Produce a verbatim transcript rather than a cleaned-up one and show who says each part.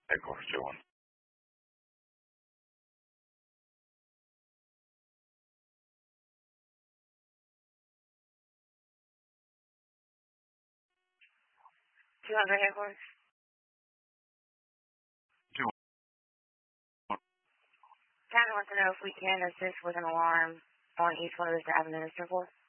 Speaker 1: Headquarters two one.
Speaker 2: two hundred headquarters.
Speaker 1: Two one.
Speaker 2: Kind of want to know if we can assist with an alarm on each one of those to administer for.